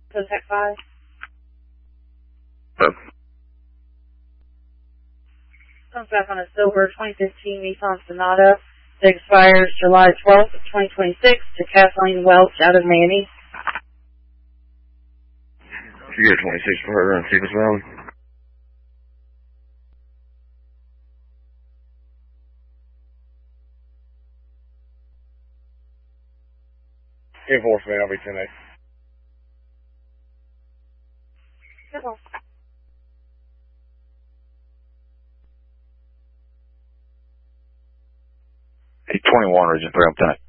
Contact 5. Comes back on a silver 2015 Nissan Sonata that expires July 12th of 2026 to Kathleen Welch out of Manny. You get 26 for her and Stevens Valley. Enforcement, I'll be 10-8. Good one. 821, Region 3, I'm 10-8.